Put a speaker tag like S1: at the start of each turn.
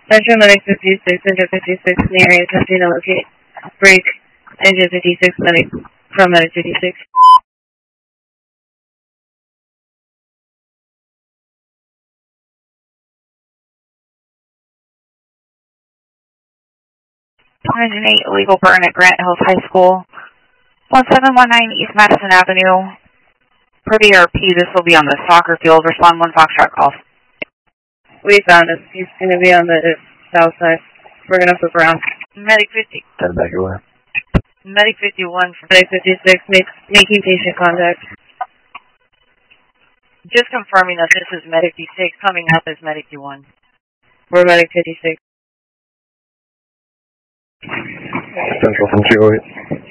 S1: Central Medic 56, Engine 56 in the area, attempting to locate break Engine 56 Medic from Medic 56.
S2: Engine 8, illegal burn at Grant Hills High School. 1719 East Madison Avenue. Per DRP, this will be on the soccer field. Respond 1 Foxtrot call.
S1: We found him. He's going to be on the south side. We're going to flip around.
S2: Medic 50.
S3: Send back away.
S2: Medic 51.
S1: Medic 56, making patient contact.
S2: Just confirming that this is Medic 56, coming up as Medic 51.
S1: We're Medic 56.
S3: Central from 208.